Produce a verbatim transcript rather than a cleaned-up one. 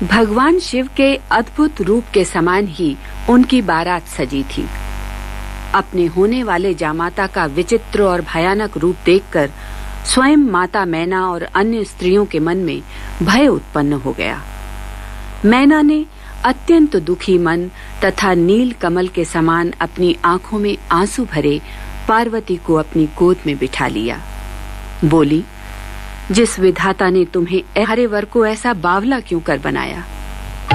भगवान शिव के अद्भुत रूप के समान ही उनकी बारात सजी थी। अपने होने वाले जामाता का विचित्र और भयानक रूप देखकर स्वयं माता मैना और अन्य स्त्रियों के मन में भय उत्पन्न हो गया। मैना ने अत्यंत दुखी मन तथा नील कमल के समान अपनी आंखों में आंसू भरे पार्वती को अपनी गोद में बिठा लिया। बोली, जिस विधाता ने तुम्हें हरे वर को ऐसा बावला क्यों कर बनाया?